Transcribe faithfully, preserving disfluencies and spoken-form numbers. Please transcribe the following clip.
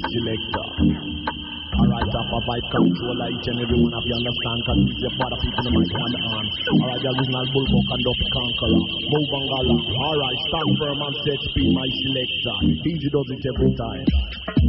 selector. Alright, up a vibe controller, each and every one of you understand, cause it's your father people in the mic and the arm. Alright, the original Bullbuck and Duffy Conqueror. Move and gala. Alright, stand firm and set speed, my selector. Easy does it every time.